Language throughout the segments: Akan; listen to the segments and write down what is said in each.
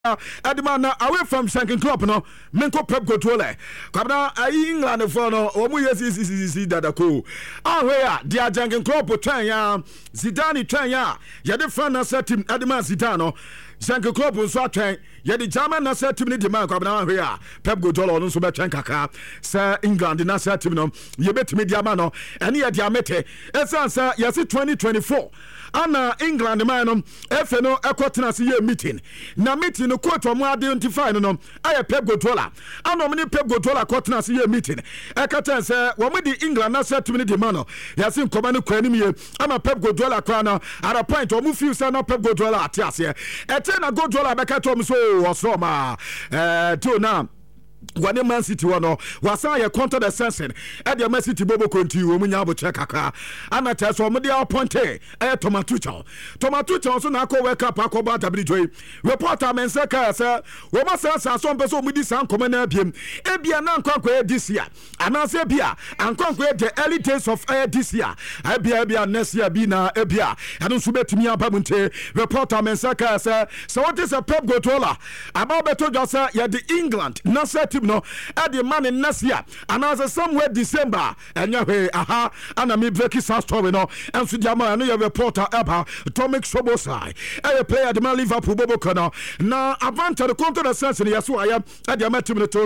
Adimana away from Shanking Club no Menko Pep Guardiola Kabna England for no omu yesi dadako where dia Shanking Club twan ya Zidane twan ya yade fan na set team Adima Zidane Shanking Club nso atwan yade German na set team ni demand kabna where Pep Guardiola no so betwan kaka sa England na set team no yebetimi diama no ene ye diamete esansa yesi 2024 ana England man no efe no ekotena se ye meeting na meeting no quote omo identify no aye Pep Guardiola ana omo ni Pep Guardiola kotena se ye meeting ekata se wo mo di England na set me di man no yase nkoma no kwani me ama Pep Guardiola kwa na at a point omo feel say na Pep Guardiola atiase ete na Guardiola bekato omo so osoma to na Wani Man City wano wasa ye counter the sensing e de Man City bobo konti wo munya abo check kaka ana teso mo de appointe Tomato so na ko wake up akoba WJ reporter men say ka say wo ma say so mpeso mo di san koma na abiem e bia na nkwankwa this year ana say bia nkwankwa the early days of this year e bia next year bi na e bia anu so betumi abamunte reporter men say ka say so what is a Pep Guardiola about beto just say the England na team no at the man in next year and as somewhere December and aha and me breaking sound story no and so jama I know your reporter Eba Tomic Sobosai a player the man Liverpool Bobo Kono na advantage the counter the sense in yaso I am at the team to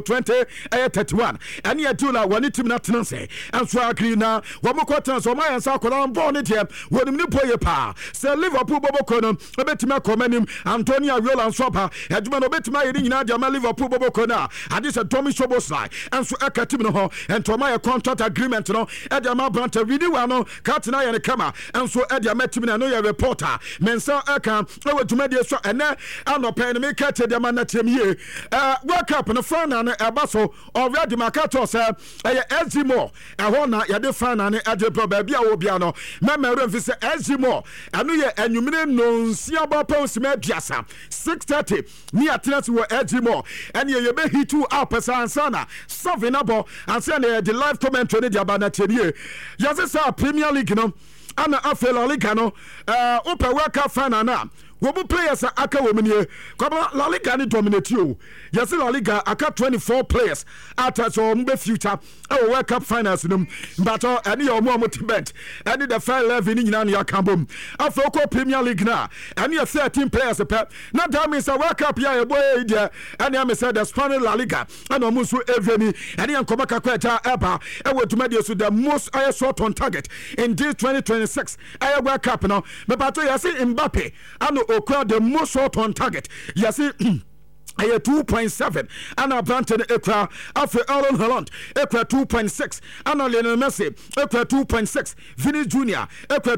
2031 and yet do la one team not say and so agree na one more quarter so my answer ko born it here when me boy pa say Liverpool Bobo Kono betima commend Antonio Roland and Swapa aduma no betima yini na the man Liverpool Bobo Kono a Tommy Shobosai and so akatim no ho and to my contract agreement no Edama Branta renew no Katina and Kama and so Edia metim na no your reporter mensa aka e wadumade so ene anopen me kate de manatem ye work up no fan na ebaso already makato say Ezimo e na ye de fan na ade proba bia wo bia no memere mfi say Ezimo anu ye anwumire no nsia ba pounds me aduasa 6:30 ni atenase wo Ezimo and ye be hitu person sana Savinabo and say the live commentary the abana tedie yazisa Premier League no ana afela Liga no opa worker fan na wobu players aka womnie kwaba La Liga ni dominate you yes La Liga aka 24 players at so mbe future e World Cup finals num but any your more motivate any the fair level ni nyina na yakambom afoko Premier League na any 13 players pe na that means a World Cup ya boy dia any am say the Spanish La Liga and omuso eveni any ankoma kakwa eba e wotumade so the most shot on target in this 2026 World Cup no me pato yes Mbappe and Okra the most shot on target. Yes, I 2.7 and a Branton Ekra after Erling Haaland Ekra 2.6 and Lionel Messi Ekra 2.6 Vinny Jr. Ekra